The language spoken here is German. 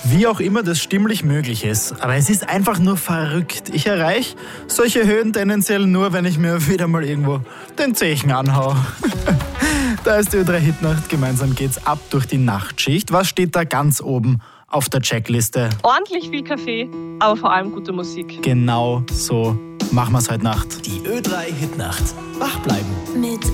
Wie auch immer das stimmlich möglich ist, aber es ist einfach nur verrückt. Ich erreiche solche Höhen tendenziell nur, wenn ich mir wieder mal irgendwo den Zechen anhau. Da ist die Ö3-Hitnacht. Gemeinsam geht's ab durch die Nachtschicht. Was steht da ganz oben auf der Checkliste? Ordentlich viel Kaffee, aber vor allem gute Musik. Genau so machen wir's heute Nacht. Die Ö3-Hitnacht. Wach bleiben. Mit